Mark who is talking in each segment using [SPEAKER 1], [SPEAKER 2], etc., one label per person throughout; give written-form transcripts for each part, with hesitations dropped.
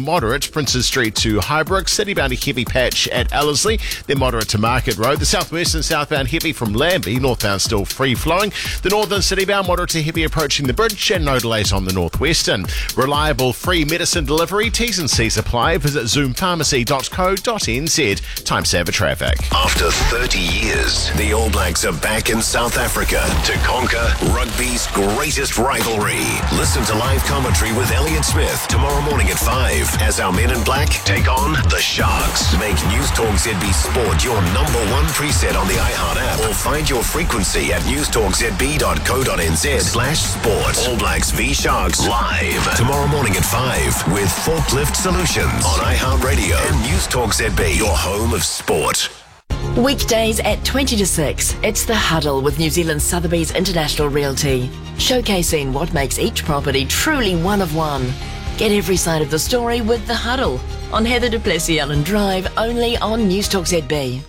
[SPEAKER 1] moderate, Princes Street to Highbrook, city-bound heavy patch at Ellerslie, then moderate to Market Road. The southwestern southbound heavy from Lambie, northbound still free-flowing. The northern city-bound moderate to heavy approaching the bridge and no delays on the northwestern. Reliable free medicine delivery, T's and C's apply. Visit zoompharmacy.co.nz. Time saver traffic.
[SPEAKER 2] After 30 years, the All Blacks are back in South Africa to conquer rugby's greatest rivalry. Listen to live commentary with Elliot Smith tomorrow morning at 5 as our men in black take on the Sharks. Make News Talk ZB Sport your number one preset on the iHeart app or find your frequency at newstalkzb.co.nz/sport. All Blacks v Sharks live tomorrow morning at 5 with Forklift Solutions on iHeart Radio and News Talk ZB, your home of sport.
[SPEAKER 3] Weekdays at 20 to 6, it's The Huddle with New Zealand Sotheby's International Realty, showcasing what makes each property truly one of one. Get every side of the story with The Huddle on Heather du Plessis-Allen Drive, only on News Talk ZB.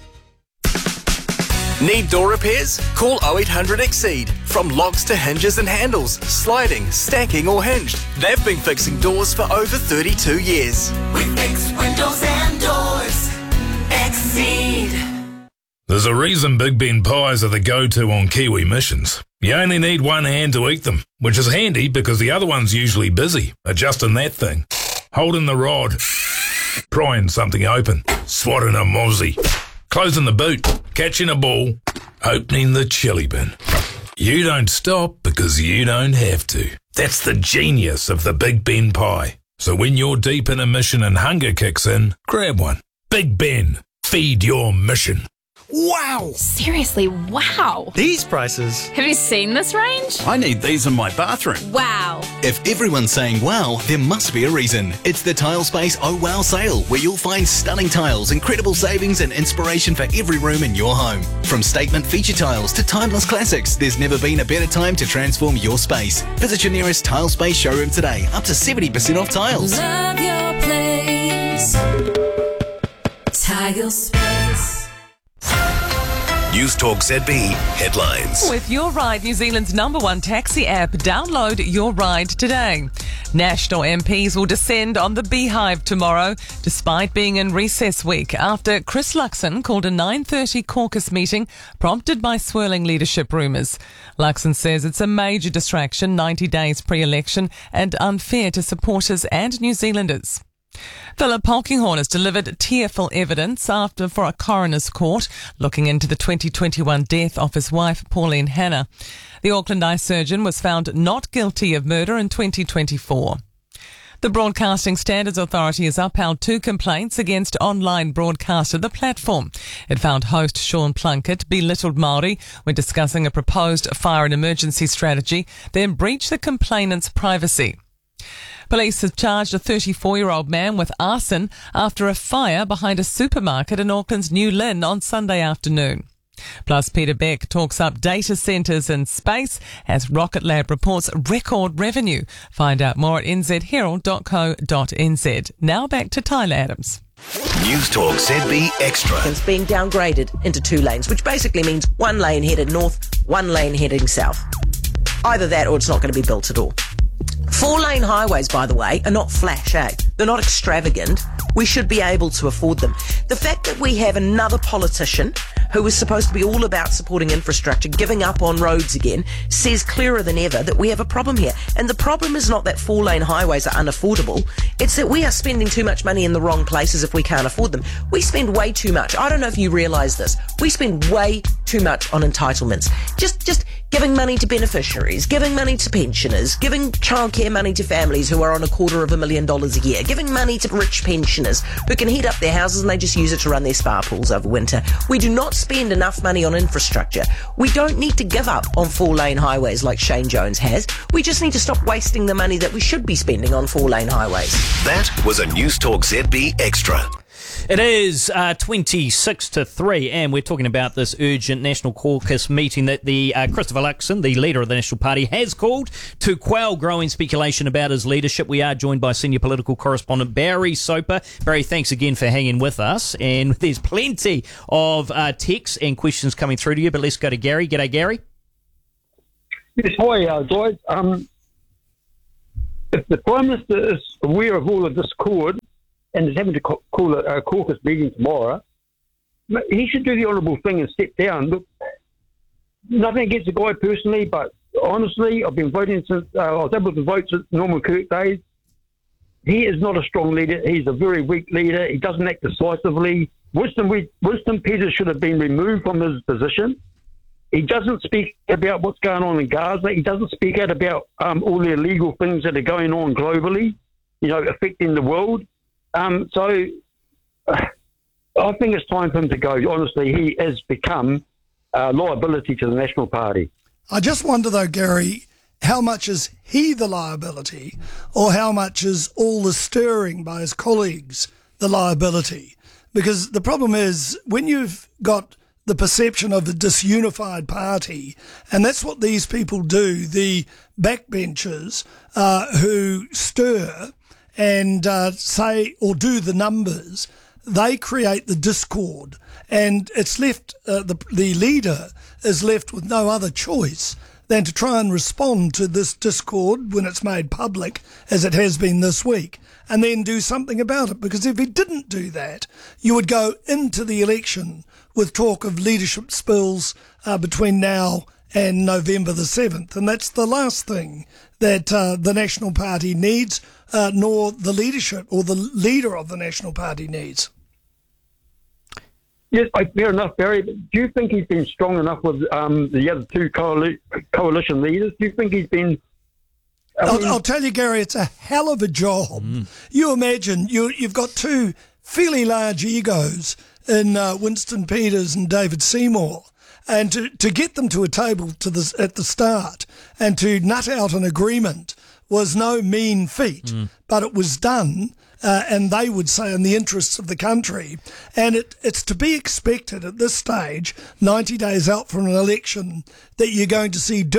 [SPEAKER 4] Need door repairs? Call 0800 Exceed. From locks to hinges and handles, sliding, stacking or hinged, they've been fixing doors for over 32 years.
[SPEAKER 5] We fix windows and doors. Exceed.
[SPEAKER 6] There's a reason Big Ben pies are the go-to on Kiwi missions. You only need one hand to eat them, which is handy because the other one's usually busy adjusting that thing, holding the rod, prying something open, swatting a mozzie, closing the boot, catching a ball, opening the chili bin. You don't stop because you don't have to. That's the genius of the Big Ben pie. So when you're deep in a mission and hunger kicks in, grab one. Big Ben. Feed your mission.
[SPEAKER 7] Wow!
[SPEAKER 8] Seriously, wow!
[SPEAKER 7] These prices.
[SPEAKER 8] Have you seen this range?
[SPEAKER 7] I need these in my bathroom.
[SPEAKER 8] Wow!
[SPEAKER 9] If everyone's saying wow, there must be a reason. It's the Tilespace Oh Wow sale, where you'll find stunning tiles, incredible savings and inspiration for every room in your home. From statement feature tiles to timeless classics, there's never been a better time to transform your space. Visit your nearest Tilespace showroom today, up to 70% off tiles.
[SPEAKER 5] Love your place. Tilespace.
[SPEAKER 2] News Talk ZB headlines.
[SPEAKER 10] With Your Ride, New Zealand's #1 taxi app, download Your Ride today. National MPs will descend on the Beehive tomorrow, despite being in recess week, after Chris Luxon called a 9:30 caucus meeting prompted by swirling leadership rumours. Luxon says it's a major distraction 90 days pre-election and unfair to supporters and New Zealanders. Philip Polkinghorne has delivered tearful evidence for a coroner's court looking into the 2021 death of his wife, Pauline Hanna. The Auckland eye surgeon was found not guilty of murder in 2024. The Broadcasting Standards Authority has upheld 2 complaints against online broadcaster The Platform. It found host Sean Plunkett belittled Māori when discussing a proposed fire and emergency strategy, then breached the complainant's privacy. Police have charged a 34-year-old man with arson after a fire behind a supermarket in Auckland's New Lynn on Sunday afternoon. Plus, Peter Beck talks up data centres in space as Rocket Lab reports record revenue. Find out more at nzherald.co.nz. Now back to Tyler Adams.
[SPEAKER 2] News Talk ZB Extra.
[SPEAKER 11] It's being downgraded into 2 lanes, which basically means 1 lane headed north, 1 lane heading south. Either that or it's not going to be built at all. 4-lane highways, by the way, are not flash, eh? They're not extravagant. We should be able to afford them. The fact that we have another politician who is supposed to be all about supporting infrastructure, giving up on roads again, says clearer than ever that we have a problem here. And the problem is not that 4-lane highways are unaffordable. It's that we are spending too much money in the wrong places if we can't afford them. We spend way too much. I don't know if you realise this. We spend way too much on entitlements. Just giving money to beneficiaries, giving money to pensioners, giving childcare money to families who are on $250,000 a year, giving money to rich pensioners who can heat up their houses and they just use it to run their spa pools over winter. We do not spend enough money on infrastructure. We don't need to give up on 4-lane highways like Shane Jones has. We just need to stop wasting the money that we should be spending on 4-lane highways.
[SPEAKER 2] That was a News Talk ZB Extra.
[SPEAKER 12] It is 26 to 3, and we're talking about this urgent National Caucus meeting that the Christopher Luxon, the leader of the National Party, has called to quell growing speculation about his leadership. We are joined by senior political correspondent Barry Soper. Barry, thanks again for hanging with us, and there's plenty of texts and questions coming through to you, but let's go to Gary. G'day, Gary.
[SPEAKER 13] Yes, hi, guys. If the Prime Minister is aware of all of discord and is having to call a caucus meeting tomorrow, he should do the honourable thing and step down. Look, nothing against the guy personally, but honestly, I've been voting since I was able to vote since Norman Kirk days. He is not a strong leader. He's a very weak leader. He doesn't act decisively. Winston Peters should have been removed from his position. He doesn't speak about what's going on in Gaza. He doesn't speak out about all the illegal things that are going on globally, affecting the world. So I think it's time for him to go. Honestly, he has become a liability to the National Party.
[SPEAKER 14] I just wonder, though, Gary, how much is he the liability, or how much is all the stirring by his colleagues the liability? Because the problem is, when you've got the perception of a disunified party, and that's what these people do, the backbenchers who stir and say or do the numbers, they create the discord, and it's left, the leader is left with no other choice than to try and respond to this discord when it's made public, as it has been this week, and then do something about it. Because if he didn't do that, you would go into the election with talk of leadership spills between now and November the 7th. And that's the last thing that the National Party needs, nor the leadership or the leader of the National Party needs.
[SPEAKER 13] Yes, fair enough, Barry. But do you think he's been strong enough with the other two coalition leaders? Do you think he's been...
[SPEAKER 14] I'll tell you, Gary, it's a hell of a job. You imagine you've got two fairly large egos in Winston Peters and David Seymour, and to get them to a table at the start and to nut out an agreement was no mean feat, but it was done. And they would say in the interests of the country. And it's to be expected at this stage, 90 days out from an election, that you're going to see